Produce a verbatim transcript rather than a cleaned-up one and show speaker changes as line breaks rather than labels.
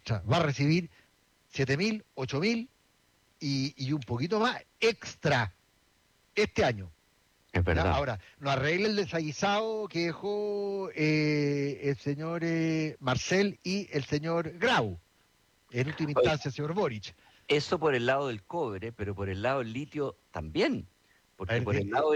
extra. Va a recibir siete mil, ocho mil y, y un poquito más extra este año.
Es
¿Ya?
verdad.
Ahora, no arregle el desaguisado que dejó eh, el señor eh, Marcel y el señor Grau. En última
Oye,
instancia, el señor Boric.
eso por el lado del cobre, pero por el lado del litio también.
A
Porque
ver,
por
di-
el
eh,
lado